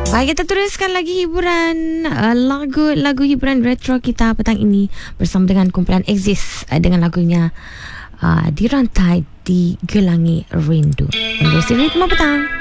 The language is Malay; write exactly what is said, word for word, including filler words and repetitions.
Baik, kita teruskan lagi hiburan uh, lagu-lagu hiburan retro kita petang ini bersama dengan kumpulan Exist uh, dengan lagunya uh, Dirantai di Gelangi Rindu. Industri Ritma Petang.